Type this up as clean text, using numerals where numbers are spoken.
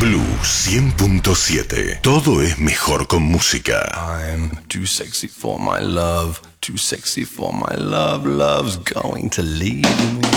Blue 100.7. Todo es mejor con música. I'm too sexy for my love, too sexy for my love, love's going to leave me.